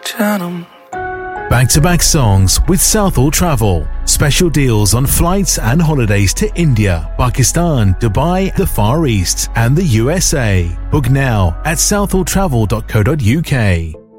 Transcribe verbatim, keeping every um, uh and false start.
Janam. Back-to-back songs with Southall Travel. Special deals on flights and holidays to India, Pakistan, Dubai, the Far East and the U S A. Book now at southall travel dot co dot uk.